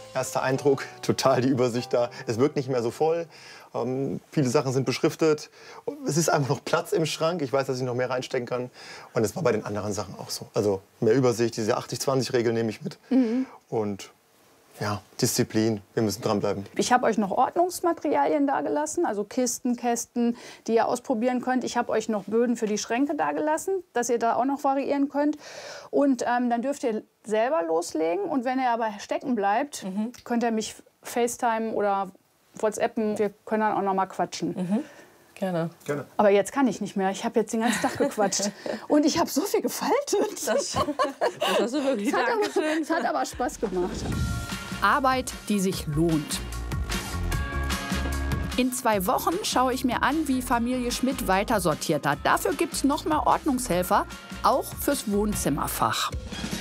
Erster Eindruck, total die Übersicht da. Es wirkt nicht mehr so voll. Viele Sachen sind beschriftet. Es ist einfach noch Platz im Schrank. Ich weiß, dass ich noch mehr reinstecken kann. Und es war bei den anderen Sachen auch so. Also mehr Übersicht, diese 80-20-Regel nehme ich mit. Und ja, Disziplin, wir müssen dranbleiben. Ich habe euch noch Ordnungsmaterialien dagelassen, also Kisten, Kästen, die ihr ausprobieren könnt. Ich habe euch noch Böden für die Schränke dagelassen, dass ihr da auch noch variieren könnt. Und dann dürft ihr selber loslegen. Und wenn ihr aber stecken bleibt, könnt ihr mich FaceTime oder WhatsAppen. Wir können dann auch noch mal quatschen. Gerne. Aber jetzt kann ich nicht mehr. Ich habe jetzt den ganzen Tag gequatscht. Und ich habe so viel gefaltet. Das hast du wirklich. Es hat aber Spaß gemacht. Arbeit, die sich lohnt. In 2 Wochen schaue ich mir an, wie Familie Schmidt weiter sortiert hat. Dafür gibt es noch mehr Ordnungshelfer, auch fürs Wohnzimmerfach.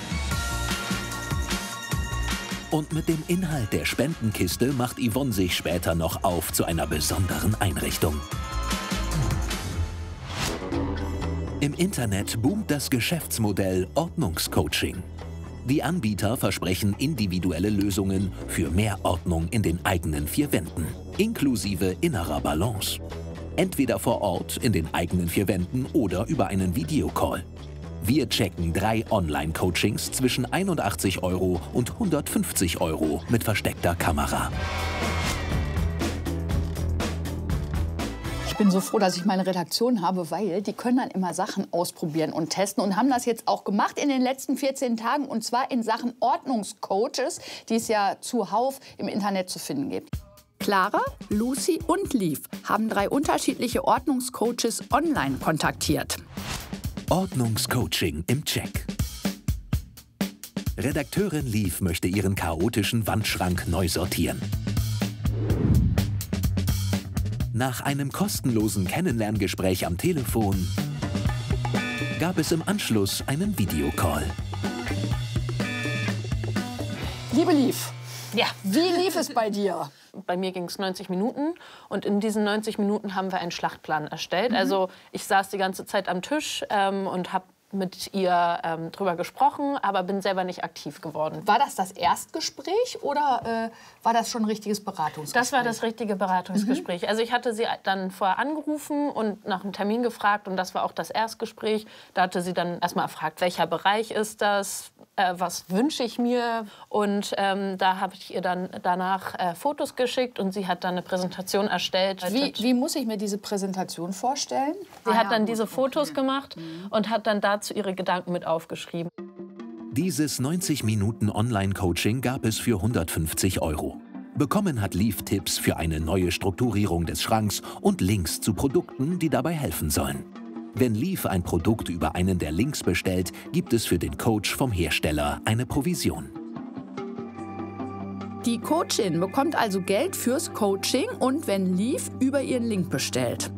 Und mit dem Inhalt der Spendenkiste macht Yvonne sich später noch auf zu einer besonderen Einrichtung. Im Internet boomt das Geschäftsmodell Ordnungscoaching. Die Anbieter versprechen individuelle Lösungen für mehr Ordnung in den eigenen 4 Wänden, inklusive innerer Balance. Entweder vor Ort in den eigenen 4 Wänden oder über einen Videocall. Wir checken 3 Online-Coachings zwischen 81 € und 150 € mit versteckter Kamera. Ich bin so froh, dass ich meine Redaktion habe, weil die können dann immer Sachen ausprobieren und testen und haben das jetzt auch gemacht in den letzten 14 Tagen und zwar in Sachen Ordnungscoaches, die es ja zuhauf im Internet zu finden gibt. Clara, Lucy und Liv haben 3 unterschiedliche Ordnungscoaches online kontaktiert. Ordnungscoaching im Check. Redakteurin Liv möchte ihren chaotischen Wandschrank neu sortieren. Nach einem kostenlosen Kennenlerngespräch am Telefon gab es im Anschluss einen Videocall. Liebe Liv, Ja. wie lief es bei dir? Bei mir ging es 90 Minuten und in diesen 90 Minuten haben wir einen Schlachtplan erstellt. Also ich saß die ganze Zeit am Tisch und habe mit ihr drüber gesprochen, aber bin selber nicht aktiv geworden. War das Erstgespräch oder war das schon ein richtiges Beratungsgespräch? Das war das richtige Beratungsgespräch. Also ich hatte sie dann vorher angerufen und nach einem Termin gefragt und das war auch das Erstgespräch. Da hatte sie dann erstmal gefragt, welcher Bereich ist das, was wünsche ich mir und da habe ich ihr dann danach Fotos geschickt und sie hat dann eine Präsentation erstellt. Wie muss ich mir diese Präsentation vorstellen? Sie hat dann diese Fotos gemacht und hat dann dazu ihre Gedanken mit aufgeschrieben. Dieses 90 Minuten Online-Coaching gab es für 150 €. Bekommen hat Liv Tipps für eine neue Strukturierung des Schranks und Links zu Produkten, die dabei helfen sollen. Wenn Liv ein Produkt über einen der Links bestellt, gibt es für den Coach vom Hersteller eine Provision. Die Coachin bekommt also Geld fürs Coaching und wenn Liv über ihren Link bestellt.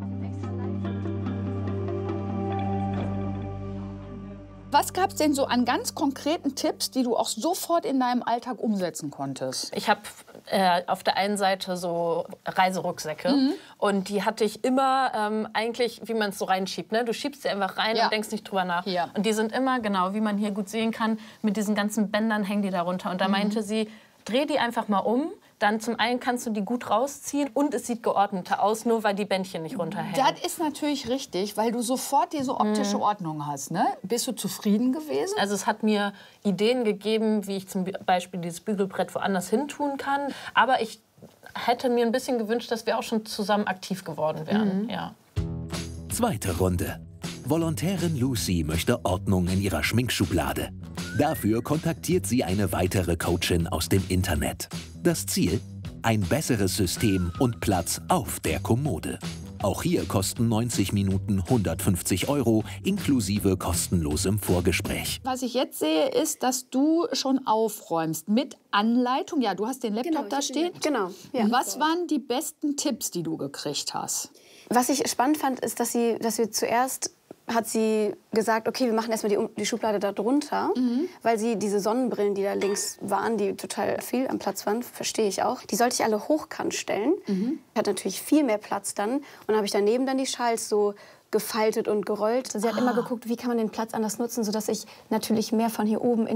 Was gab es denn so an ganz konkreten Tipps, die du auch sofort in deinem Alltag umsetzen konntest? Ich habe auf der einen Seite so Reiserucksäcke und die hatte ich immer eigentlich, wie man es so reinschiebt. Ne? Du schiebst sie einfach rein und denkst nicht drüber nach. Ja. Und die sind immer, genau, wie man hier gut sehen kann, mit diesen ganzen Bändern hängen die da runter. Und da meinte sie, dreh die einfach mal um. Dann zum einen kannst du die gut rausziehen und es sieht geordneter aus, nur weil die Bändchen nicht runterhängen. Das ist natürlich richtig, weil du sofort diese optische Ordnung hast. Ne? Bist du zufrieden gewesen? Also es hat mir Ideen gegeben, wie ich zum Beispiel dieses Bügelbrett woanders hin tun kann. Aber ich hätte mir ein bisschen gewünscht, dass wir auch schon zusammen aktiv geworden wären. Ja. Zweite Runde. Volontärin Lucy möchte Ordnung in ihrer Schminkschublade. Dafür kontaktiert sie eine weitere Coachin aus dem Internet. Das Ziel? Ein besseres System und Platz auf der Kommode. Auch hier kosten 90 Minuten 150 € inklusive kostenlosem Vorgespräch. Was ich jetzt sehe, ist, dass du schon aufräumst mit Anleitung. Ja, du hast den Laptop da stehen. Genau. Ja. Was waren die besten Tipps, die du gekriegt hast? Was ich spannend fand, ist, dass wir zuerst hat sie gesagt, okay, wir machen erstmal die Schublade da drunter, weil sie diese Sonnenbrillen, die da links waren, die total viel am Platz waren, verstehe ich auch, die sollte ich alle hochkant stellen. Hat natürlich viel mehr Platz dann. Und dann habe ich daneben dann die Schals so gefaltet und gerollt. Sie hat immer geguckt, wie kann man den Platz anders nutzen, sodass ich natürlich mehr von hier oben in